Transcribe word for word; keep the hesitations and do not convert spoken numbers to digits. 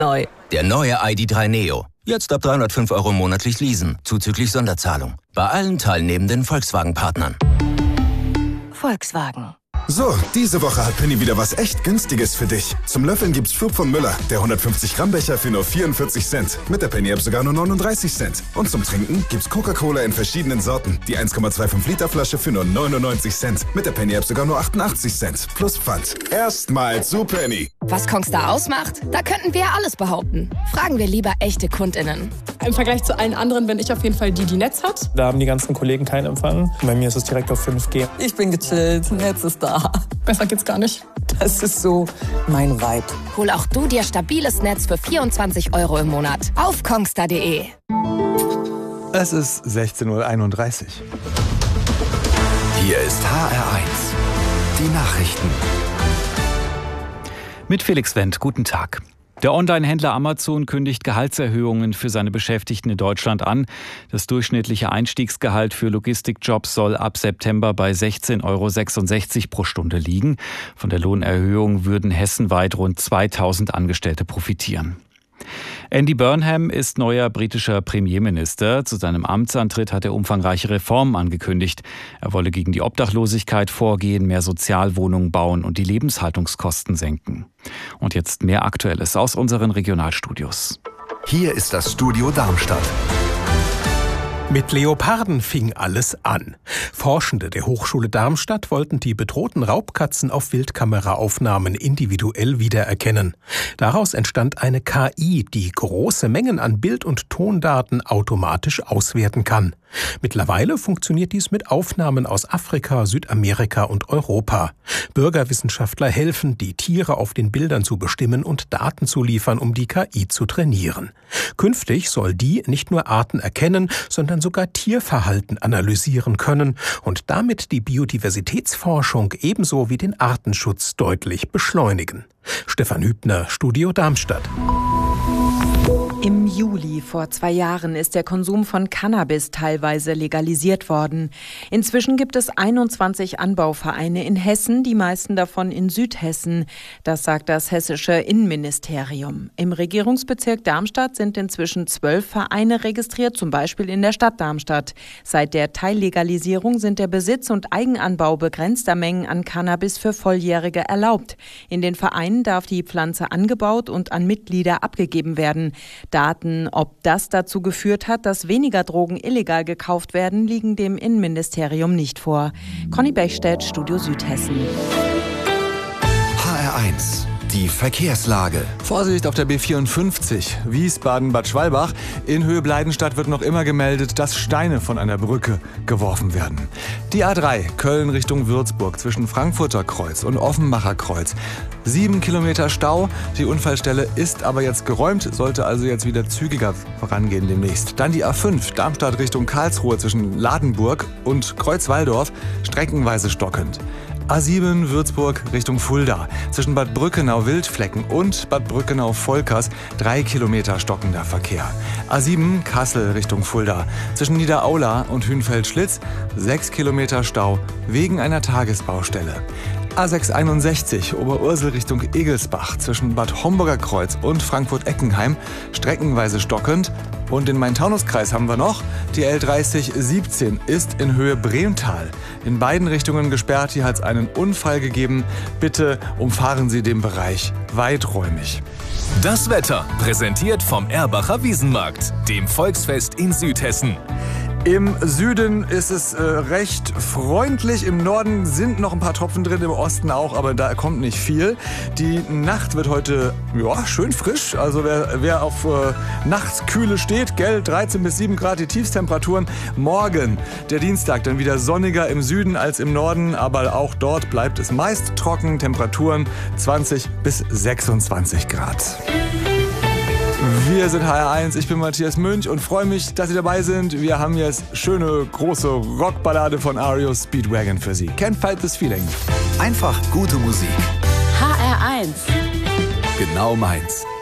Neu. Der neue I D drei Neo. Jetzt ab dreihundertfünf Euro monatlich leasen, zuzüglich Sonderzahlung. Bei allen teilnehmenden Volkswagen-Partnern. Volkswagen. So, diese Woche hat Penny wieder was echt Günstiges für dich. Zum Löffeln gibt's Flug von Müller, der hundertfünfzig Gramm Becher für nur vierundvierzig Cent. Mit der Penny-App sogar nur neununddreißig Cent. Und zum Trinken gibt's Coca-Cola in verschiedenen Sorten. Die eins Komma fünfundzwanzig Liter Flasche für nur neunundneunzig Cent. Mit der Penny-App sogar nur achtundachtzig Cent. Plus Pfand. Erstmals zu Penny. Was Kongstar ausmacht? Da könnten wir alles behaupten. Fragen wir lieber echte KundInnen. Im Vergleich zu allen anderen bin ich auf jeden Fall die, die Netz hat. Da haben die ganzen Kollegen keinen Empfang. Bei mir ist es direkt auf fünf G. Ich bin gechillt, Netz ist da. Besser geht's gar nicht. Das ist so mein Vibe. Hol auch du dir stabiles Netz für vierundzwanzig Euro im Monat auf kongstar punkt de. Es ist sechzehn Uhr einunddreißig. Hier ist H R eins. Die Nachrichten. Mit Felix Wendt, guten Tag. Der Online-Händler Amazon kündigt Gehaltserhöhungen für seine Beschäftigten in Deutschland an. Das durchschnittliche Einstiegsgehalt für Logistikjobs soll ab September bei sechzehn Euro sechsundsechzig pro Stunde liegen. Von der Lohnerhöhung würden hessenweit rund zweitausend Angestellte profitieren. Andy Burnham ist neuer britischer Premierminister. Zu seinem Amtsantritt hat er umfangreiche Reformen angekündigt. Er wolle gegen die Obdachlosigkeit vorgehen, mehr Sozialwohnungen bauen und die Lebenshaltungskosten senken. Und jetzt mehr Aktuelles aus unseren Regionalstudios. Hier ist das Studio Darmstadt. Mit Leoparden fing alles an. Forschende der Hochschule Darmstadt wollten die bedrohten Raubkatzen auf Wildkameraaufnahmen individuell wiedererkennen. Daraus entstand eine K I, die große Mengen an Bild- und Tondaten automatisch auswerten kann. Mittlerweile funktioniert dies mit Aufnahmen aus Afrika, Südamerika und Europa. Bürgerwissenschaftler helfen, die Tiere auf den Bildern zu bestimmen und Daten zu liefern, um die K I zu trainieren. Künftig soll die nicht nur Arten erkennen, sondern sogar Tierverhalten analysieren können und damit die Biodiversitätsforschung ebenso wie den Artenschutz deutlich beschleunigen. Stefan Hübner, Studio Darmstadt. Im Juli vor zwei Jahren ist der Konsum von Cannabis teilweise legalisiert worden. Inzwischen gibt es einundzwanzig Anbauvereine in Hessen, die meisten davon in Südhessen. Das sagt das hessische Innenministerium. Im Regierungsbezirk Darmstadt sind inzwischen zwölf Vereine registriert, zum Beispiel in der Stadt Darmstadt. Seit der Teillegalisierung sind der Besitz und Eigenanbau begrenzter Mengen an Cannabis für Volljährige erlaubt. In den Vereinen darf die Pflanze angebaut und an Mitglieder abgegeben werden. Daten, ob das dazu geführt hat, dass weniger Drogen illegal gekauft werden, liegen dem Innenministerium nicht vor. Conny Bechstedt, Studio Südhessen. H R eins. Die Verkehrslage. Vorsicht auf der B vierundfünfzig, Wiesbaden-Bad Schwalbach. In Höhe Bleidenstadt wird noch immer gemeldet, dass Steine von einer Brücke geworfen werden. Die A drei, Köln Richtung Würzburg, zwischen Frankfurter Kreuz und Offenbacher Kreuz. Sieben Kilometer Stau. Die Unfallstelle ist aber jetzt geräumt, sollte also jetzt wieder zügiger vorangehen demnächst. Dann die A fünf, Darmstadt Richtung Karlsruhe, zwischen Ladenburg und Kreuzwaldorf, streckenweise stockend. A sieben Würzburg Richtung Fulda. Zwischen Bad Brückenau-Wildflecken und Bad Brückenau-Volkers drei Kilometer stockender Verkehr. A sieben Kassel Richtung Fulda. Zwischen Niederaula und Hünfeld-Schlitz sechs Kilometer Stau wegen einer Tagesbaustelle. A sechs einundsechzig Oberursel Richtung Egelsbach zwischen Bad Homburger Kreuz und Frankfurt-Eckenheim streckenweise stockend. Und den Main-Taunus-Kreis haben wir noch. Die L dreißig siebzehn ist in Höhe Bremtal. In beiden Richtungen gesperrt. Hier hat es einen Unfall gegeben. Bitte umfahren Sie den Bereich weiträumig. Das Wetter präsentiert vom Erbacher Wiesenmarkt, dem Volksfest in Südhessen. Im Süden ist es äh, recht freundlich, im Norden sind noch ein paar Tropfen drin, im Osten auch, aber da kommt nicht viel. Die Nacht wird heute ja, schön frisch, also wer, wer auf äh, Nachtskühle steht, gell, dreizehn bis sieben Grad die Tiefstemperaturen. Morgen, der Dienstag, dann wieder sonniger im Süden als im Norden, aber auch dort bleibt es meist trocken, Temperaturen zwanzig bis sechsundzwanzig Grad. Wir sind H R eins, ich bin Matthias Münch und freue mich, dass Sie dabei sind. Wir haben jetzt schöne, große Rockballade von R E O Speedwagon für Sie. Can't Fight This Feeling. Einfach gute Musik. H R eins. Genau meins.